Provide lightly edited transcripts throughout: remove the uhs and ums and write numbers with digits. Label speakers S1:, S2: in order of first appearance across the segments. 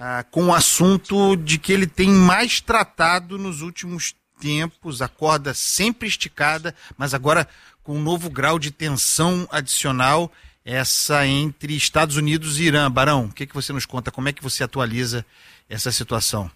S1: com o assunto de que ele tem mais tratado nos últimos tempos, a corda sempre esticada, mas agora com um novo grau de tensão adicional, essa entre Estados Unidos e Irã. Barão, o que você nos conta? Como é que você atualiza essa situação?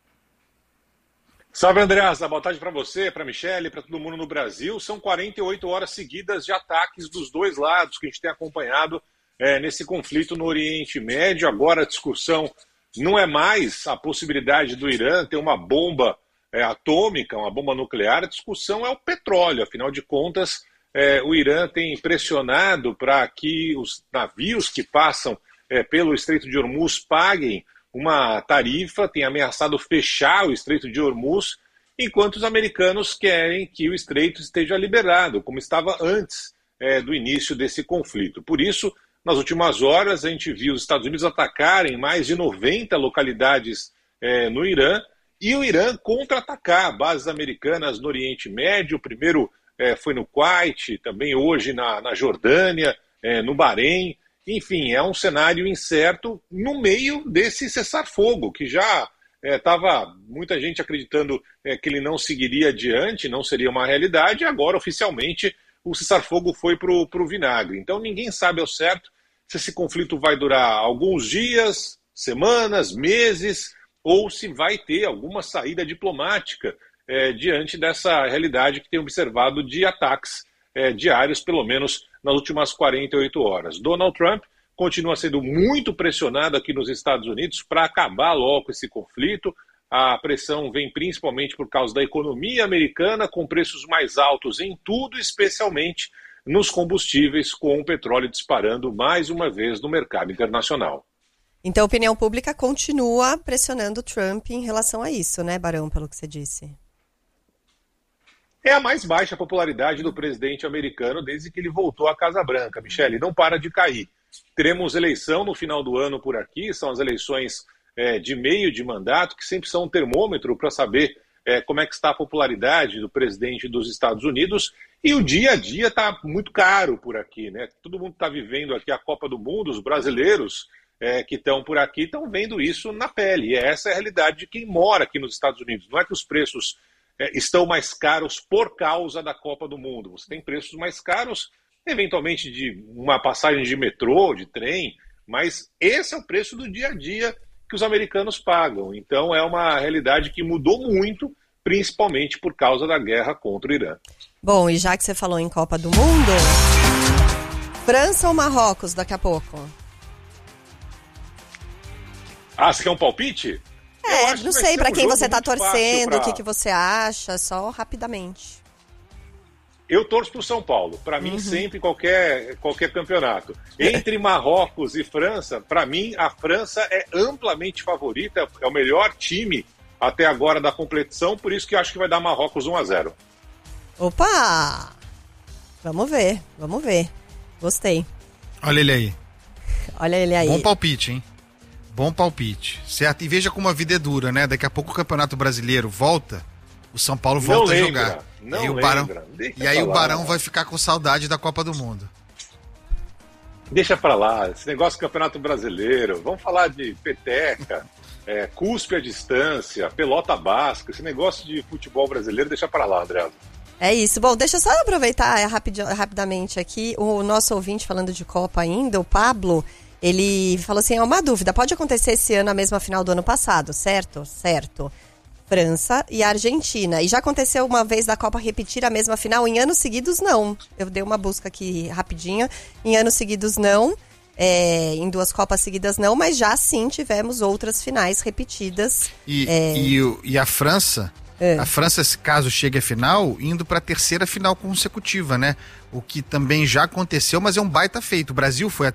S2: Salve, Andreasa. Boa tarde para você, para a Michele, para todo mundo no Brasil. São 48 horas seguidas de ataques dos dois lados que a gente tem acompanhado nesse conflito no Oriente Médio. Agora a discussão não é mais a possibilidade do Irã ter uma bomba atômica, uma bomba nuclear. A discussão é o petróleo. Afinal de contas, o Irã tem pressionado para que os navios que passam pelo Estreito de Hormuz paguem uma tarifa, tem ameaçado fechar o Estreito de Hormuz, enquanto os americanos querem que o Estreito esteja liberado, como estava antes do início desse conflito. Por isso, nas últimas horas, a gente viu os Estados Unidos atacarem mais de 90 localidades no Irã, e o Irã contra-atacar bases americanas no Oriente Médio. O primeiro foi no Kuwait, também hoje na Jordânia, no Bahrein. Enfim, é um cenário incerto no meio desse cessar-fogo, que já estava muita gente acreditando que ele não seguiria adiante, não seria uma realidade, e agora oficialmente o cessar-fogo foi para o vinagre. Então ninguém sabe ao certo se esse conflito vai durar alguns dias, semanas, meses, ou se vai ter alguma saída diplomática diante dessa realidade que tem observado de ataques diários, pelo menos nas últimas 48 horas. Donald Trump continua sendo muito pressionado aqui nos Estados Unidos para acabar logo esse conflito. A pressão vem principalmente por causa da economia americana, com preços mais altos em tudo, especialmente nos combustíveis, com o petróleo disparando mais uma vez no mercado internacional.
S3: Então a opinião pública continua pressionando Trump em relação a isso, né, Barão, pelo que você disse?
S2: É a mais baixa popularidade do presidente americano desde que ele voltou à Casa Branca. Michele, não para de cair. Teremos eleição no final do ano por aqui, são as eleições de meio de mandato, que sempre são um termômetro para saber como é que está a popularidade do presidente dos Estados Unidos. E o dia a dia está muito caro por aqui, né? Todo mundo está vivendo aqui a Copa do Mundo, os brasileiros que estão por aqui estão vendo isso na pele. E essa é a realidade de quem mora aqui nos Estados Unidos. Não é que os preços estão mais caros por causa da Copa do Mundo. Você tem preços mais caros, eventualmente de uma passagem de metrô, de trem, mas esse é o preço do dia a dia que os americanos pagam. Então é uma realidade que mudou muito, principalmente por causa da guerra contra o Irã.
S3: Bom, e já que você falou em Copa do Mundo, França ou Marrocos daqui a pouco?
S2: Você quer um palpite?
S3: Não sei para quem você está torcendo, o que você acha, só rapidamente.
S2: Eu torço para o São Paulo, para mim sempre qualquer campeonato. Entre Marrocos e França, para mim a França é amplamente favorita, é o melhor time até agora da competição, por isso que eu acho que vai dar Marrocos 1-0.
S3: Opa! Vamos ver. Gostei.
S1: Olha ele aí.
S3: Olha ele aí.
S1: Bom palpite, hein? Bom palpite, certo? E veja como a vida é dura, né? Daqui a pouco o Campeonato Brasileiro volta, o São Paulo volta a jogar. E aí o Barão vai ficar com saudade da Copa do Mundo.
S2: Deixa pra lá, esse negócio do Campeonato Brasileiro, vamos falar de peteca, cuspe à distância, pelota basca, esse negócio de futebol brasileiro, deixa pra lá, André.
S3: É isso. Bom, deixa eu só aproveitar rapidamente aqui, o nosso ouvinte falando de Copa ainda, o Pablo. Ele falou assim, uma dúvida, pode acontecer esse ano a mesma final do ano passado, certo? Certo. França e Argentina. E já aconteceu uma vez da Copa repetir a mesma final? Em anos seguidos, não. Eu dei uma busca aqui rapidinho. Em anos seguidos, não. Em 2 Copas seguidas, não. Mas já sim tivemos outras finais repetidas.
S1: E a França... A França, caso chegue à final, indo para a 3ª final consecutiva, né? O que também já aconteceu, mas é um baita feito. O Brasil foi a